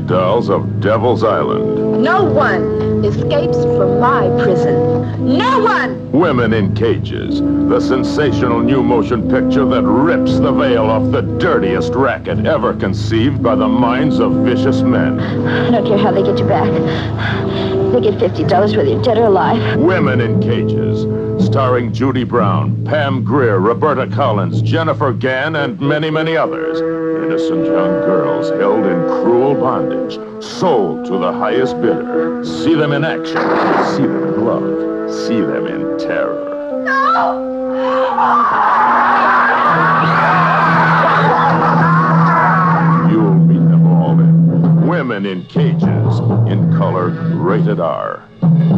dolls of Devil's Island. No one escapes from my prison. No one! Women in Cages, the sensational new motion picture that rips the veil off the dirtiest racket ever conceived by the minds of vicious men. I don't care how they get you back. They get $50 whether you're dead or alive. Women in Cages, starring Judy Brown, Pam Grier, Roberta Collins, Jennifer Gann, and many, many others. Innocent young girls held in cruel bondage, sold to the highest bidder. See them in action. See them in love. See them in terror. No! You'll meet them all in Women in Cages, in color, rated R.